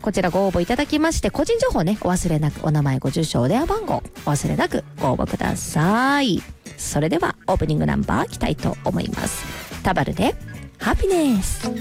こちらご応募いただきまして、個人情報ねお忘れなく、お名前、ご住所、お電話番号お忘れなくご応募ください。それではオープニングナンバーいきたいと思います。タバルでハピネス。